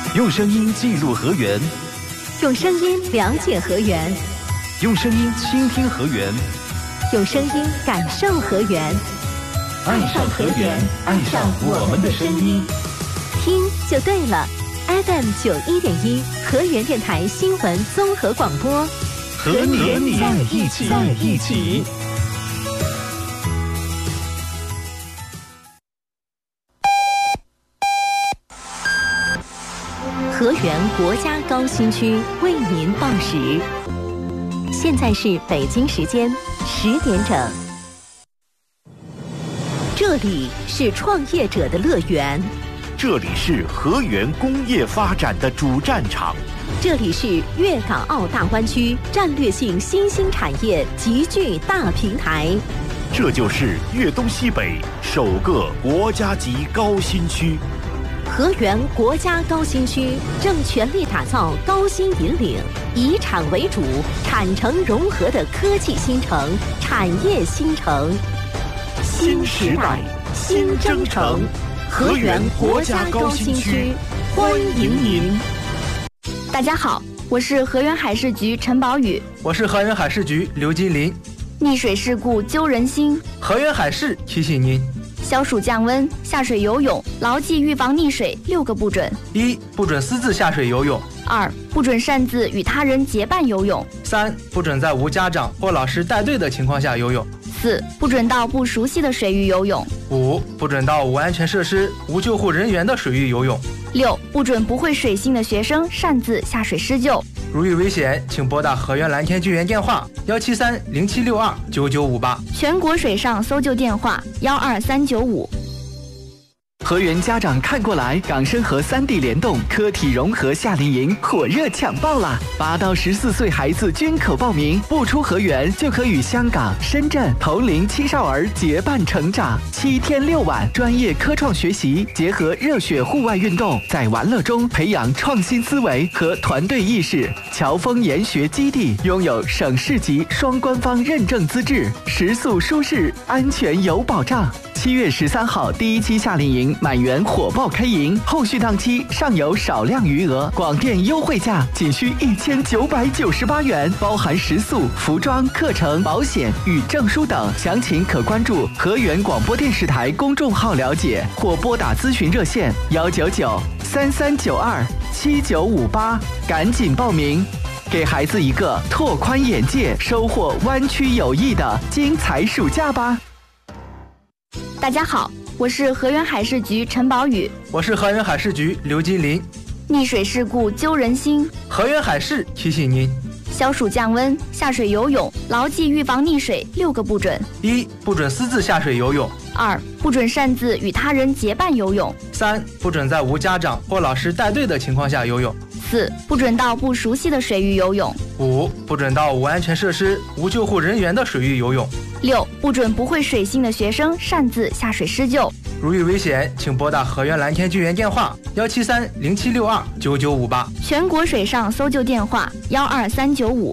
用声音记录河源， 用声音了解河源， 用声音倾听河源， 用声音感受河源。 爱上河源，爱上我们的声音， 听就对了。FM91.1河源电台新闻综合广播， 和你在一起。 河源国家高新区为您报时，现在是北京时间10点整。这里是创业者的乐园， 这里是河源工业发展的主战场， 这里是粤港澳大湾区战略性新兴产业集聚大平台， 这就是粤东西北首个国家级高新区。 河源国家高新区正全力打造高新引领、以产为主、产城融合的科技新城、产业新城。 新时代，新征程，河源国家高新区，欢迎您！ 大家好，我是河源海事局陈宝宇， 我是河源海事局刘金林。 溺水事故揪人心， 河源海事提醒您： 消暑降温，下水游泳牢记预防溺水6个不准 ：1. 不准私自下水游泳 ；2. 不准擅自与他人结伴游泳 ；3. 不准在无家长或老师带队的情况下游泳 ；4. 不准到不熟悉的水域游泳 ；5. 不准到无安全设施、无救护人员的水域游泳 ；6. 不准不会水性的学生擅自下水施救。 如遇危险，请拨打河源蓝天救援电话17307629958， 全国水上搜救电话12395。 河源家长看过来，港深河3地联动科体融合夏令营火热抢报啦！8到14岁孩子均可报名，不出河源就可与香港、深圳同龄青少儿结伴成长。7天6晚，专业科创学习结合热血户外运动，在玩乐中培养创新思维和团队意识。侨丰研学基地拥有省市级双官方认证资质，食宿舒适，安全有保障。7月13号第1期夏令营满员火爆开营，后续档期尚有少量余额，广电优惠价仅需1998元，包含食宿、服装、课程、保险与证书等。详情可关注河源广播电视台公众号了解，或拨打咨询热线199-3392-7958，赶紧报名，给孩子一个拓宽眼界、收获湾区友谊的精彩暑假吧。 大家好，我是河源海事局陈宝宇， 我是河源海事局刘金林。 溺水事故揪人心， 河源海事提醒您： 消暑降温，下水游泳牢记预防溺水6个不准 ：1. 不准私自下水游泳 ；2. 不准擅自与他人结伴游泳 ；3. 不准在无家长或老师带队的情况下游泳 ；4. 不准到不熟悉的水域游泳 ；5. 不准到无安全设施、无救护人员的水域游泳 ；6. 不准不会水性的学生擅自下水施救。 如遇危险，请拨打河源蓝天救援电话17307629958， 全国水上搜救电话12395。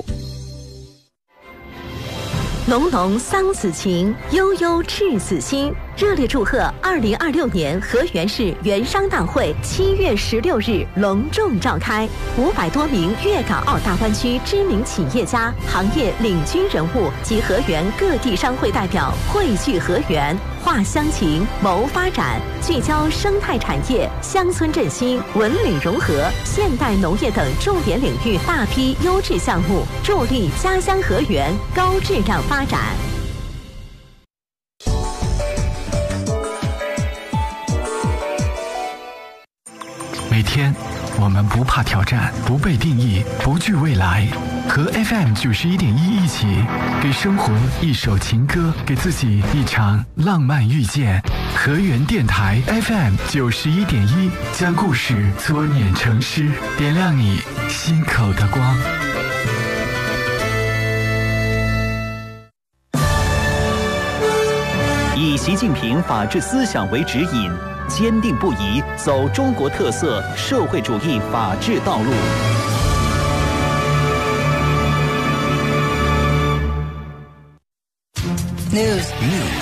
浓浓桑梓情，悠悠赤子心。热烈祝贺2026年河源市园商大会7月16日隆重召开，500多名粤港澳大湾区知名企业家、行业领军人物及河源各地商会代表汇聚河源，话乡情，谋发展，聚焦生态产业、乡村振兴、文旅融合、现代农业等重点领域大批优质项目，助力家乡河源高质量发展。 每天我们不怕挑战，不被定义，不惧未来，和 FM91.1一起给生活一首情歌，给自己一场浪漫遇见。河源电台 FM91.1，将故事作念成诗，点亮你心口的光。 以习近平法治思想为指引，坚定不移走中国特色社会主义法治道路。 News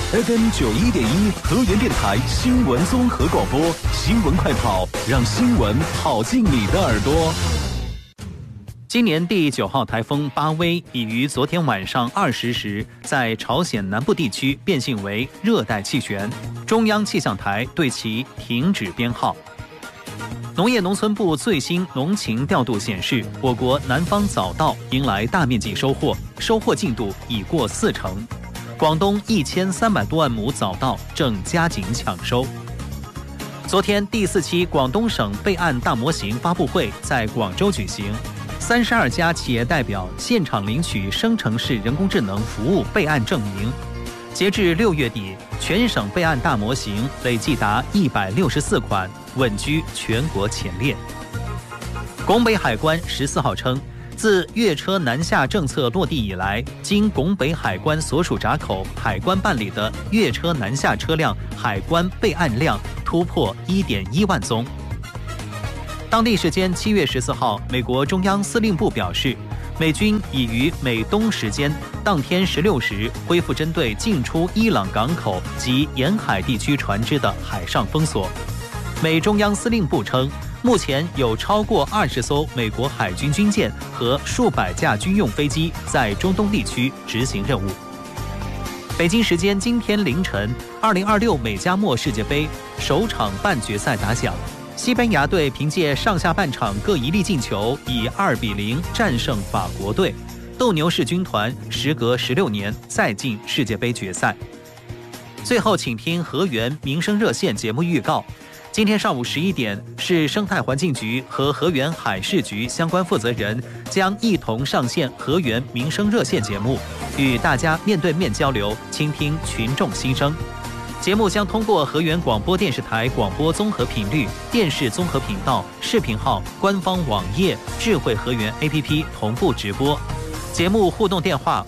FM 91.1河源电台新闻综合广播，新闻快跑，让新闻跑进你的耳朵。今年第9号台风巴威已于昨天晚上20时在朝鲜南部地区变性为热带气旋，中央气象台对其停止编号。农业农村部最新农情调度显示，我国南方早稻迎来大面积收获，收获进度已过40%。广东1300多万亩早稻正加紧抢收。昨天第4期广东省备案大模型发布会在广州举行，32家企业代表现场领取生成式人工智能服务备案证明。截至6月底，全省备案大模型累计达164款，稳居全国前列。拱北海关14号称，自粤车南下政策落地以来，经拱北海关所属闸口海关办理的粤车南下车辆海关备案量突破1.1万宗。当地时间7月14号，美国中央司令部表示，美军已于美东时间当天16时恢复针对进出伊朗港口及沿海地区船只的海上封锁。美中央司令部称，目前有超过20艘美国海军军舰和数百架军用飞机在中东地区执行任务。北京时间今天凌晨，2026美加墨世界杯首场半决赛打响。西班牙队凭借上下半场各一粒进球，以2-0战胜法国队，斗牛士军团时隔16年再进世界杯决赛。最后，请听河源民生热线节目预告。今天上午11点，市生态环境局和河源海事局相关负责人将一同上线河源民生热线节目，与大家面对面交流，倾听群众心声。节目将通过河源广播电视台广播综合频率、电视综合频道、视频号、官方网页、智慧河源 APP 同步直播。节目互动电话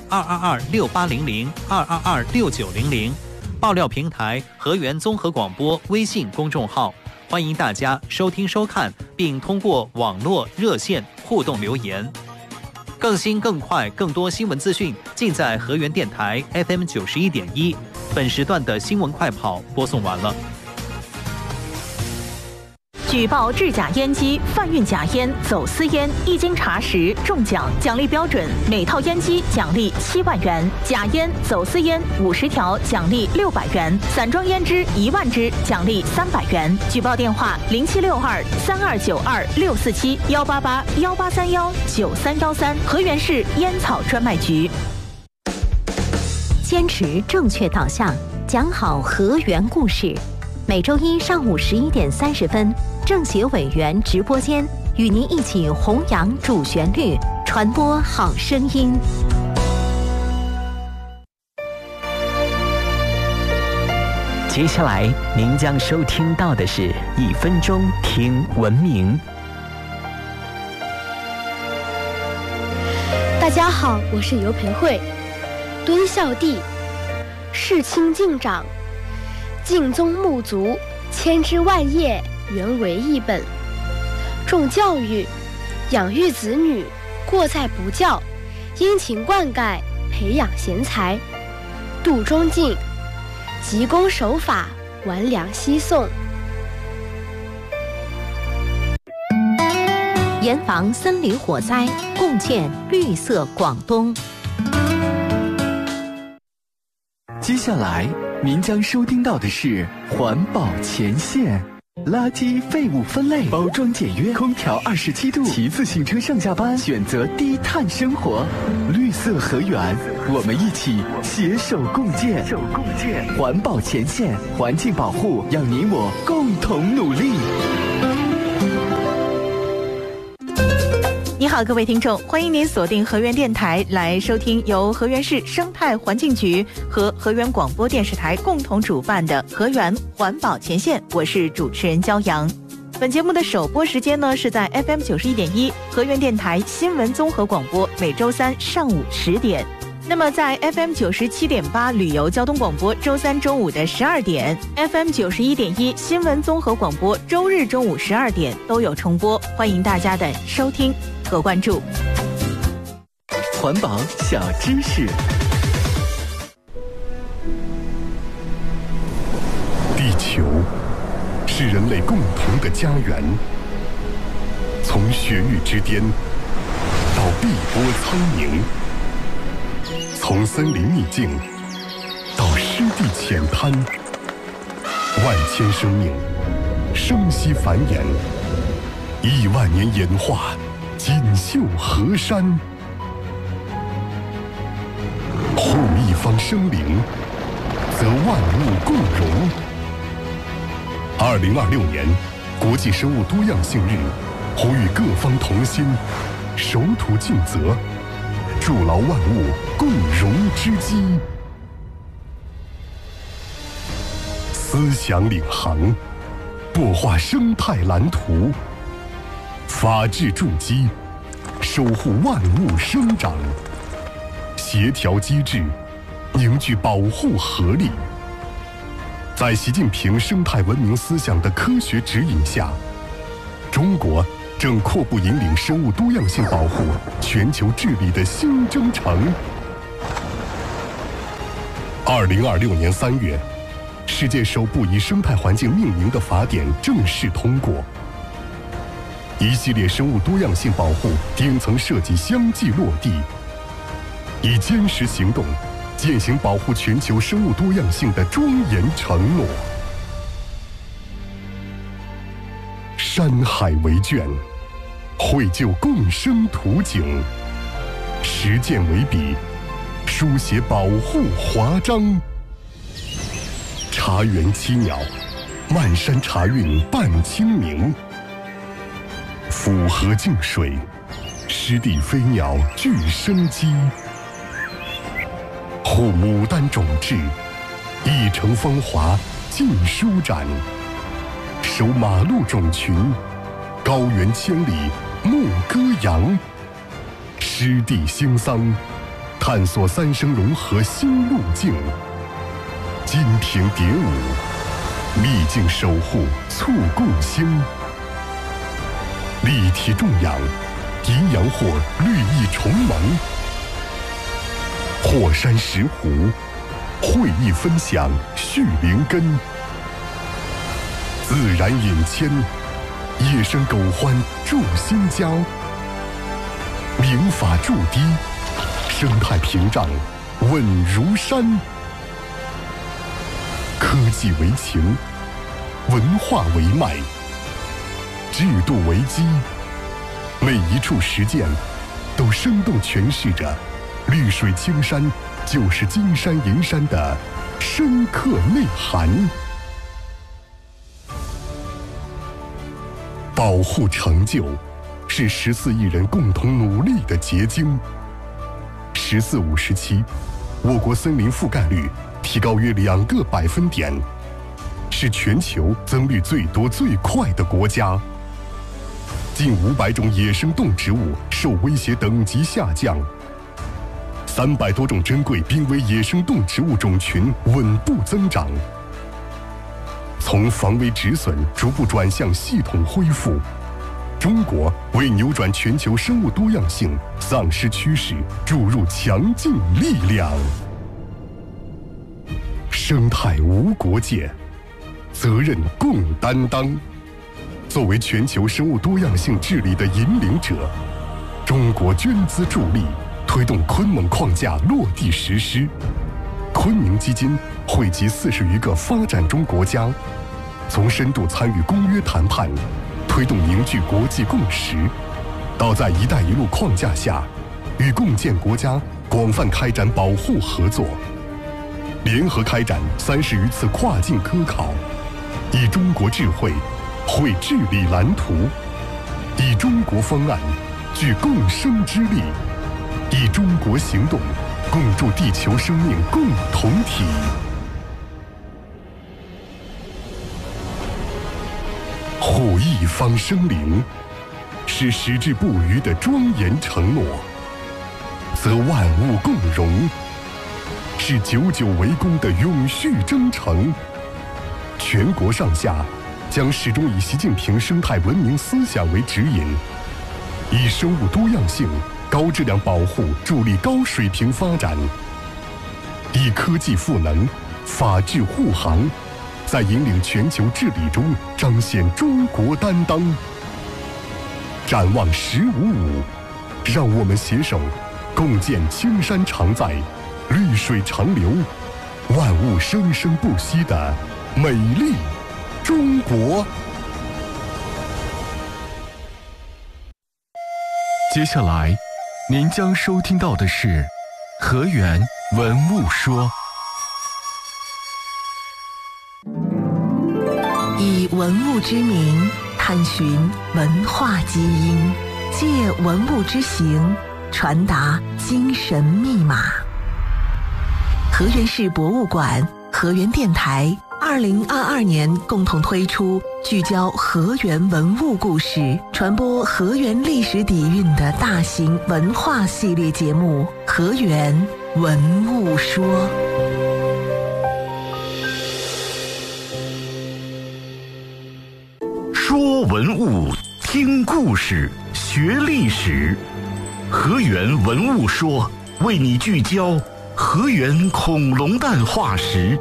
222-6800、222-6900，爆料平台河源综合广播微信公众号，欢迎大家收听收看，并通过网络热线互动留言。更新更快更多新闻资讯尽在河源电台 FM 91.1。本时段的新闻快跑播送完了。 举报制假烟机、贩运假烟、走私烟，一经查实中奖，奖励标准：每套烟机奖励7万元，假烟、走私烟50条奖励600元，散装烟支1万支奖励300元。举报电话：0762-3292-647-188-1831-9313，河源市烟草专卖局。 坚持正确导向，讲好河源故事。每周一上午11点30分，政协委员直播间与您一起弘扬主旋律，传播好声音。 接下来您将收听到的是1分钟听文明。 大家好，我是尤培慧。敦孝弟，世亲敬长，敬宗穆族，千枝万叶，原为一本。重教育，养育子女，过在不教，殷勤灌溉，培养贤才。度忠敬，急公守法，完良西颂。 严防森林火灾，共建绿色广东。 接下来您将收听到的是环保前线。垃圾废物分类，包装简约，空调27度，骑自行车上下班，选择低碳生活。绿色河源，我们一起携手共建。环保前线，环境保护让你我共同努力。 你好，各位听众，欢迎您锁定河源电台来收听由河源市生态环境局和河源广播电视台共同主办的河源环保前线，我是主持人焦阳。本节目的首播时间呢是在 FM 91.1河源电台新闻综合广播，每周三上午10点。那么在 FM 97.8旅游交通广播周三中午的12点， FM 91.1新闻综合广播周日中午12点都有重播，欢迎大家的收听和关注。 环保小知识。 球是人类共同的家园，从雪域之巅到碧波苍冥，从森林秘境到湿地浅滩，万千生命生息繁衍，1万年演化，锦绣河山，护一方生灵，则万物共荣。2026年国际生物多样性日，呼吁各方同心，守土尽责，筑牢万物共荣之基。思想领航，擘画生态蓝图，法治筑基，守护万物生长，协调机制，凝聚保护合力。在习近平生态文明思想的科学指引下，中国正阔步引领生物多样性保护全球治理的新征程。2026年3月，世界首部以生态环境命名的法典正式通过，一系列生物多样性保护顶层设计相继落地，以坚实行动践行保护全球生物多样性的庄严承诺。山海为卷，绘就共生图景；实践为笔，书写保护华章。茶园栖鸟，漫山茶韵伴清明；府河净水，湿地飞鸟具生机。护牡丹种质，一城风华尽舒展；守马鹿种群，高原千里牧歌扬；湿地兴桑，探索三生融合新路径；金庭蝶舞，秘境守护促共兴；立体种养，阴阳货绿意重萌；火山石湖，会意分享续灵根；自然引牵，野生狗欢筑新家；民法筑堤，生态屏障稳如山；科技为情，文化为脉，制度为基，每一处实践都生动诠释着绿水青山就是金山银山的深刻内涵。保护成就是14亿人共同努力的结晶。14、5时期，我国森林覆盖率提高约2个百分点，是全球增绿最多最快的国家。近500种野生动植物受威胁等级下降，300多种珍贵濒危野生动植物种群稳步增长。从防微止损逐步转向系统恢复，中国为扭转全球生物多样性丧失趋势注入强劲力量。生态无国界，责任共担当。作为全球生物多样性治理的引领者，中国捐资助力，推动昆盟框架落地实施。昆明基金汇集40余个发展中国家，从深度参与公约谈判，推动凝聚国际共识，到在“一带一路”框架下，与共建国家广泛开展保护合作，联合开展30余次跨境科考，以中国智慧绘治理蓝图，以中国方案聚共生之力，以中国行动共筑地球生命共同体。护一方生灵，是矢志不渝的庄严承诺；则万物共荣，是久久为功的永续征程。全国上下将始终以习近平生态文明思想为指引，以生物多样性高质量保护助力高水平发展，以科技赋能、法治护航， 在引领全球治理中彰显中国担当。展望“15+5”，让我们携手共建青山常在、绿水长流、万物生生不息的美丽中国。 接下来，您将收听到的是河源文物说。 以文物之名探寻文化基因，借文物之形传达精神密码。河源市博物馆、河源电台2022年共同推出聚焦河源文物故事、传播河源历史底蕴的大型文化系列节目《河源文物说》。 说文物，听故事，学历史。河源文物说为你聚焦河源恐龙蛋化石。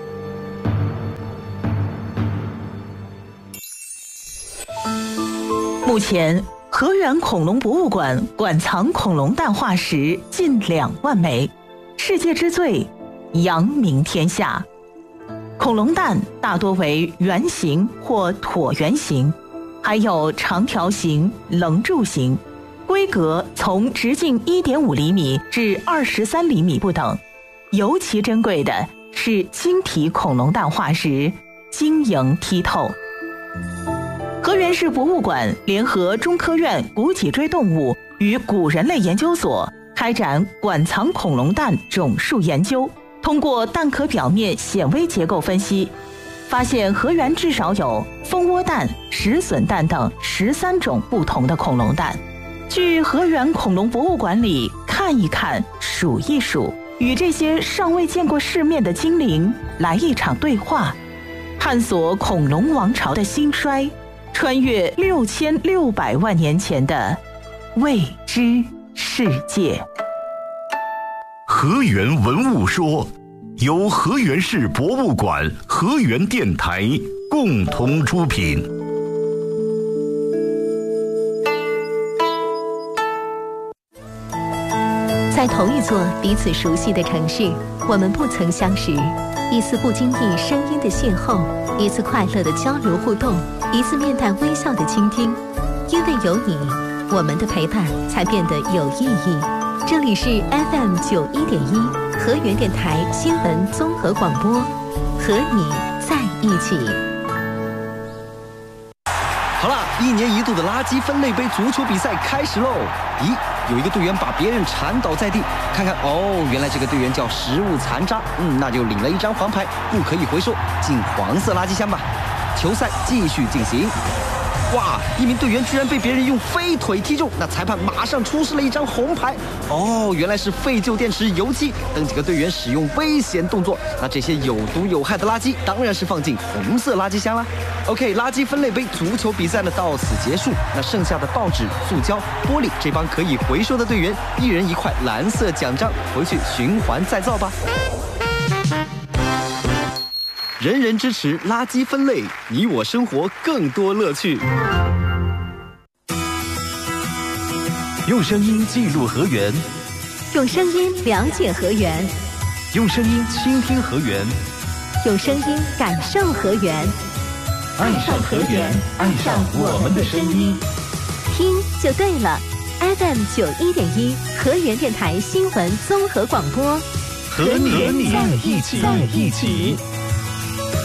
目前，河源恐龙博物馆馆藏恐龙蛋化石近2万枚，世界之最，扬名天下。恐龙蛋大多为圆形或椭圆形，还有长条形、棱柱形，规格从直径1.5厘米至23厘米不等。尤其珍贵的是晶体恐龙蛋化石，晶莹剔透。河源市博物馆联合中科院古脊椎动物与古人类研究所开展馆藏恐龙蛋种树研究，通过蛋壳表面显微结构分析，发现河源至少有蜂窝蛋、石笋蛋等13种不同的恐龙蛋。去河源恐龙博物馆里看一看、数一数，与这些尚未见过世面的精灵来一场对话，探索恐龙王朝的兴衰，穿越6600万年前的未知世界。 河源文物说由河源市博物馆、河源电台共同出品。 在同一座彼此熟悉的城市，我们不曾相识，一次不经意声音的邂逅，一次快乐的交流互动，一次面带微笑的倾听。因为有你，我们的陪伴才变得有意义。这里是 FM 91.1河源电台新闻综合广播，和你在一起。 好了，1年1度的垃圾分类杯足球比赛开始喽！咦，有一个队员把别人缠倒在地，看看哦，原来这个队员叫食物残渣，那就领了一张黄牌，不可以回收，进黄色垃圾箱吧。球赛继续进行。哇！一名队员居然被别人用飞腿踢中，那裁判马上出示了一张红牌。哦，原来是废旧电池、油漆等几个队员使用危险动作。那这些有毒有害的垃圾当然是放进红色垃圾箱啦。OK， 垃圾分类杯足球比赛呢到此结束。那剩下的报纸、塑胶、玻璃，这帮可以回收的队员，一人1块蓝色奖章，回去循环再造吧。人人支持垃圾分类，你我生活更多乐趣。 用声音记录河源， 用声音了解河源， 用声音倾听河源， 用声音感受河源。 爱上河源，爱上我们的声音， 听就对了。FM 91.1河源电台新闻综合广播， 和你在一起。